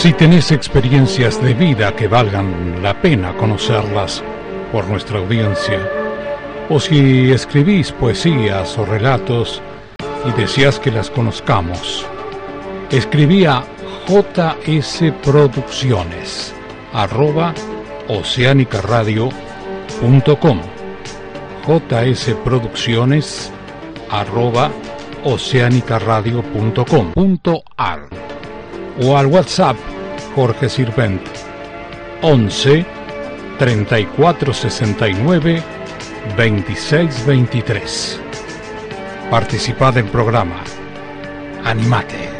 Si tenés experiencias de vida que valgan la pena conocerlas por nuestra audiencia, o si escribís poesías o relatos y deseás que las conozcamos, escribí a jsproducciones@oceanicaradio.com, jsproducciones@oceanicaradio.com.ar, o al WhatsApp Jorge Sirvent 11 34 69 26 23. Participad en programa. Animate.